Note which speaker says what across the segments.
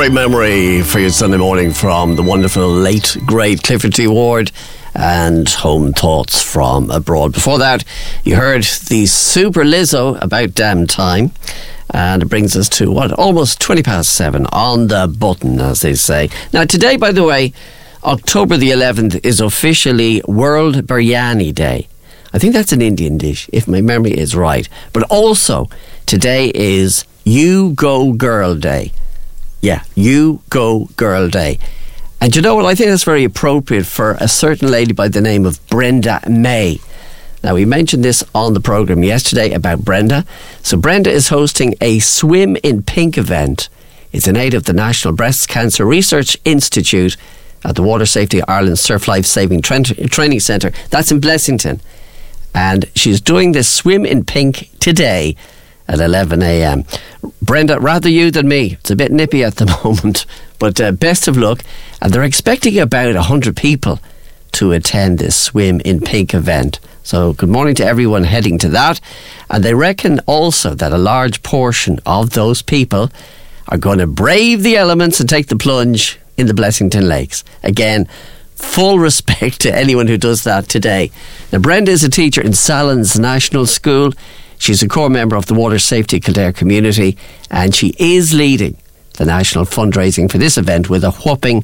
Speaker 1: great memory for your Sunday morning from the wonderful late, great Clifford T. Ward and Home Thoughts from Abroad. Before that, you heard the super Lizzo, About Damn Time. And it brings us to, almost 7:20 on the button, as they say. Now, today, by the way, October the 11th is officially World Biryani Day. I think that's an Indian dish, if my memory is right. But also, today is You Go Girl Day. Yeah, You Go Girl Day. And you know what? I think that's very appropriate for a certain lady by the name of Brenda May. Now, we mentioned this on the programme yesterday about Brenda. So Brenda is hosting a Swim in Pink event. It's in aid of the National Breast Cancer Research Institute at the Water Safety Ireland Surf Life Saving Training Centre. That's in Blessington. And she's doing this Swim in Pink today at 11 a.m. Brenda, rather you than me. It's a bit nippy at the moment, but best of luck. And they're expecting about 100 people to attend this Swim in Pink event. So good morning to everyone heading to that. And they reckon also that a large portion of those people are going to brave the elements and take the plunge in the Blessington Lakes. Again, full respect to anyone who does that today. Now, Brenda is a teacher in Sallins National School. She's a core member of the Water Safety Kildare community, and she is leading the national fundraising for this event with a whopping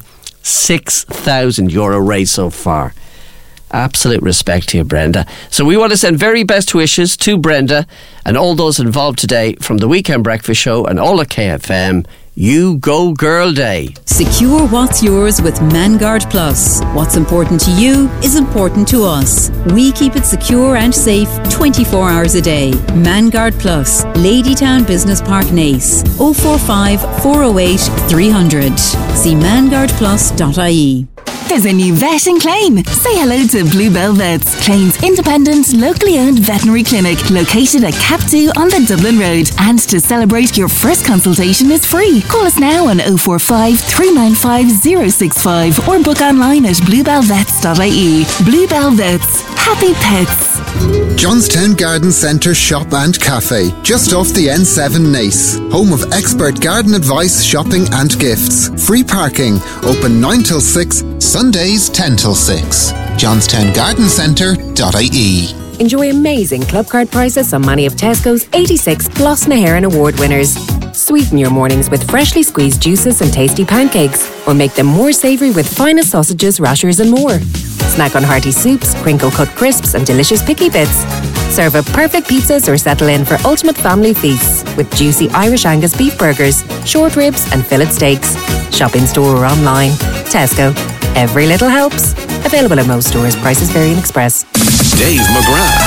Speaker 1: €6,000 raise so far. Absolute respect to you, Brenda. So we want to send very best wishes to Brenda and all those involved today from the Weekend Breakfast Show and all at KFM. You Go Girl Day.
Speaker 2: Secure what's yours with ManGuard Plus. What's important to you is important to us. We keep it secure and safe 24 hours a day. ManGuard Plus, Ladytown Business Park, Naas. 045 408 300. See manguardplus.ie.
Speaker 3: There's a new vet in Clane. Say hello to Bluebell Vets, Clane's independent, locally owned veterinary clinic located at Cap 2 on the Dublin Road. And to celebrate, your first consultation is free. Call us now on 045 395 065 or book online at bluebellvets.ie. Bluebell Vets. Happy pets.
Speaker 4: Johnstown Garden Centre Shop and Cafe, just off the N7 Naas. Home of expert garden advice, shopping and gifts. Free parking. Open 9 till 6, Sundays 10 till 6. johnstowngardencentre.ie.
Speaker 5: Enjoy amazing club card prices on many of Tesco's 86 Gloss na HÉireann Award winners. Sweeten your mornings with freshly squeezed juices and tasty pancakes, or make them more savoury with finest sausages, rashers and more. Snack on hearty soups, crinkle-cut crisps and delicious picky bits. Serve up perfect pizzas or settle in for ultimate family feasts with juicy Irish Angus beef burgers, short ribs and fillet steaks. Shop in store or online. Tesco. Every little helps. Available at most stores. Prices vary in Express.
Speaker 6: Dave McGrath.